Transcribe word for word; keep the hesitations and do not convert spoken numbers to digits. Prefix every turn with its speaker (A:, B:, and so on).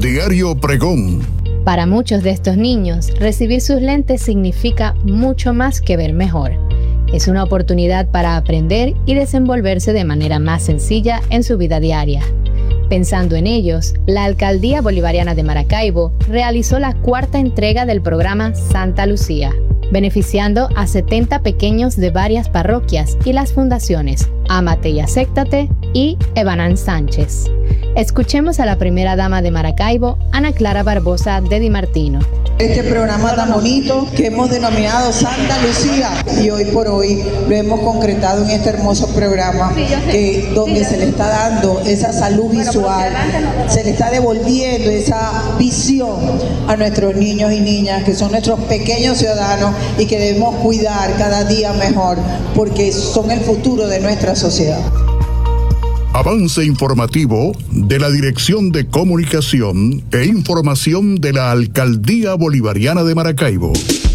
A: Diario Pregón.
B: Para muchos de estos niños, recibir sus lentes significa mucho más que ver mejor. Es una oportunidad para aprender y desenvolverse de manera más sencilla en su vida diaria. Pensando en ellos, la Alcaldía Bolivariana de Maracaibo realizó la cuarta entrega del programa Santa Lucía, beneficiando a setenta pequeños de varias parroquias y las fundaciones Ámate y Acéptate y Evanán Sánchez. Escuchemos a la primera dama de Maracaibo, Ana Clara Barbosa de Di Martino.
C: Este programa tan bonito que hemos denominado Santa Lucía, y hoy por hoy lo hemos concretado en este hermoso programa que, donde se le está dando esa salud visual, se le está devolviendo esa visión a nuestros niños y niñas que son nuestros pequeños ciudadanos y que debemos cuidar cada día mejor porque son el futuro de nuestra sociedad.
A: Avance informativo de la Dirección de Comunicación e Información de la Alcaldía Bolivariana de Maracaibo.